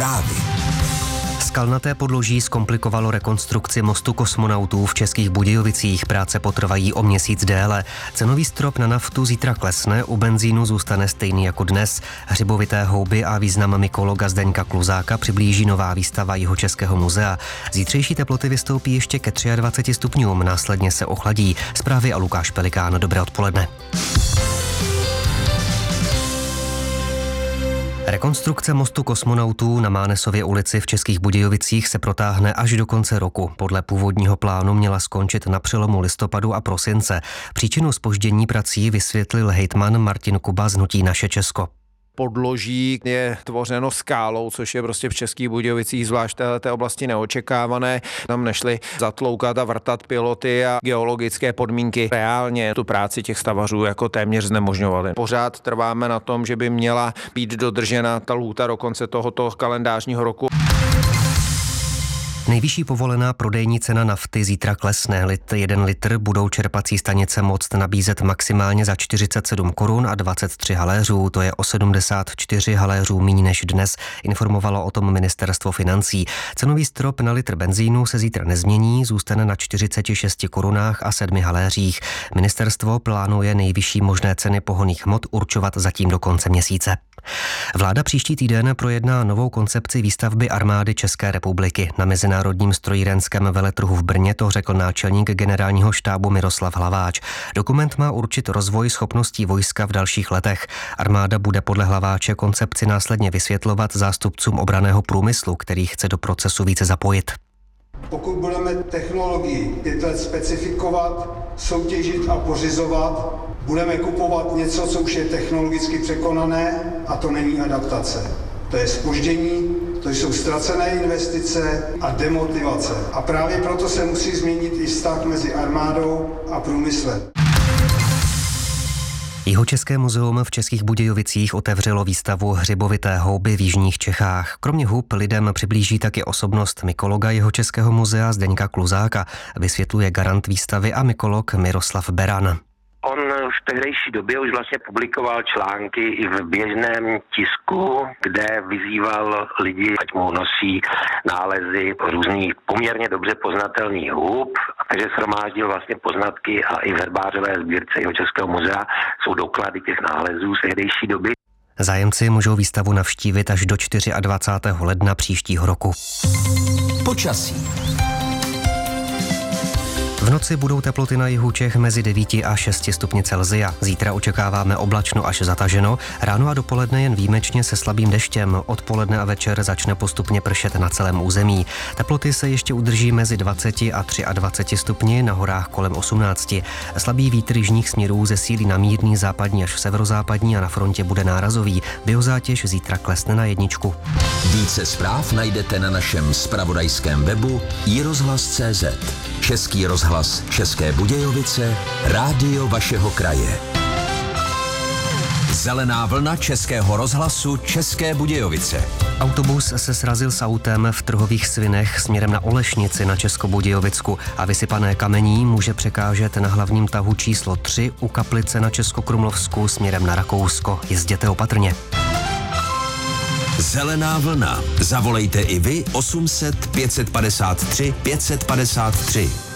zprávy. Skalnaté podloží zkomplikovalo rekonstrukci mostu kosmonautů v Českých Budějovicích. Práce potrvají o měsíc déle. Cenový strop na naftu zítra klesne, u benzínu zůstane stejný jako dnes. Hřibovité houby a význam mykologa Zdeňka Kluzáka přiblíží nová výstava Jihočeského muzea. Zítřejší teploty vystoupí ještě ke 23 stupňům, následně se ochladí. Zprávy a Lukáš Pelikán. Dobré odpoledne. Rekonstrukce mostu kosmonautů na Mánesově ulici v Českých Budějovicích se protáhne až do konce roku. Podle původního plánu měla skončit na přelomu listopadu a prosince. Příčinu zpoždění prací vysvětlil hejtman Martin Kuba z hnutí Naše Česko. Podloží je tvořeno skálou, což je prostě v Českých Budějovicích, zvlášť té oblasti neočekávané. Tam nešli zatloukat a vrtat piloty a geologické podmínky reálně tu práci těch stavařů jako téměř znemožňovaly. Pořád trváme na tom, že by měla být dodržena ta lhůta do konce tohoto kalendářního roku. Nejvyšší povolená prodejní cena nafty zítra klesne. 1 litr budou čerpací stanice moct nabízet maximálně za 47 korun a 23 haléřů. To je o 74 haléřů míň než dnes, informovalo o tom ministerstvo financí. Cenový strop na litr benzínu se zítra nezmění, zůstane na 46 korunách a 7 haléřích. Ministerstvo plánuje nejvyšší možné ceny pohonných hmot určovat zatím do konce měsíce. Vláda příští týden projedná novou koncepci výstavby armády České republiky. Na Mezinárodním strojírenském veletrhu v Brně to řekl náčelník generálního štábu Miroslav Hlaváč. Dokument má určit rozvoj schopností vojska v dalších letech. Armáda bude podle Hlaváče koncepci následně vysvětlovat zástupcům obranného průmyslu, který chce do procesu více zapojit. Pokud budeme technologii 5 let specifikovat, soutěžit a pořizovat, budeme kupovat něco, co už je technologicky překonané, a to není adaptace. To je zpoždění, to jsou ztracené investice a demotivace. A právě proto se musí změnit i vztah mezi armádou a průmyslem. Jihočeské muzeum v Českých Budějovicích otevřelo výstavu Hřibovité houby v jižních Čechách. Kromě hub lidem přiblíží taky osobnost mykologa Jihočeského muzea Zdeňka Kluzáka, vysvětluje garant výstavy a mykolog Miroslav Beran. On v tehdejší době už vlastně publikoval články i v běžném tisku, kde vyzýval lidi, ať mu nosí nálezy různých poměrně dobře poznatelných hub, takže shromáždil vlastně poznatky a i v herbářové sbírce Jihočeského muzea jsou doklady těch nálezů z tehdejší doby. Zájemci můžou výstavu navštívit až do 24. ledna příštího roku. Počasí. V noci budou teploty na jihu Čech mezi 9 a 6 stupni Celsia. Zítra očekáváme oblačno až zataženo, ráno a dopoledne jen výjimečně se slabým deštěm. Odpoledne a večer začne postupně pršet na celém území. Teploty se ještě udrží mezi 20 a 23 stupni, na horách kolem 18. Slabý vítr jižních směrů zesílí na mírný západní až severozápadní a na frontě bude nárazový. Biozátěž zítra klesne na 1. Více zpráv najdete na našem zpravodajském webu iRozhlas.cz. Český rozhlas České Budějovice, rádio vašeho kraje. Zelená vlna Českého rozhlasu České Budějovice. Autobus se srazil s autem v Trhových Svinech směrem na Olešnici na Českobudějovicku a vysypané kamení může překážet na hlavním tahu číslo 3 u Kaplice na Českokrumlovsku směrem na Rakousko. Jezděte opatrně. Zelená vlna. Zavolejte i vy 800 553 553.